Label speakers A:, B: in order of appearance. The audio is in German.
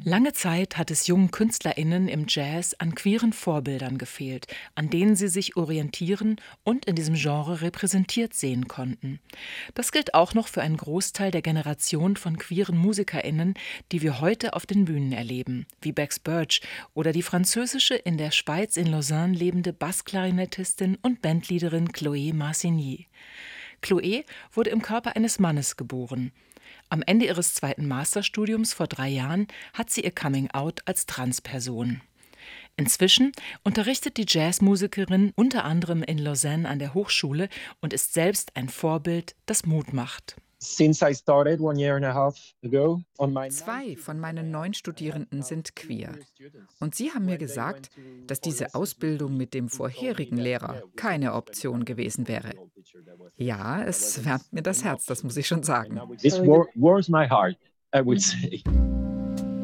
A: Lange Zeit hat es jungen KünstlerInnen im Jazz an queeren Vorbildern gefehlt, an denen sie sich orientieren und in diesem Genre repräsentiert sehen konnten. Das gilt auch noch für einen Großteil der Generation von queeren MusikerInnen, die wir heute auf den Bühnen erleben, wie Bex Birch oder die französische, in der Schweiz in Lausanne lebende Bassklarinettistin und Bandleaderin Chloé Marcigny. Chloé wurde im Körper eines Mannes geboren. Am Ende ihres zweiten Masterstudiums vor 3 Jahren hat sie ihr Coming-out als Transperson. Inzwischen unterrichtet die Jazzmusikerin unter anderem in Lausanne an der Hochschule und ist selbst ein Vorbild, das Mut macht.
B: Zwei von meinen 9 Studierenden sind queer. Und sie haben mir gesagt, dass diese Ausbildung mit dem vorherigen Lehrer keine Option gewesen wäre. Ja, es wärmt mir das Herz, das muss ich schon sagen.
C: This warms my heart, I would say.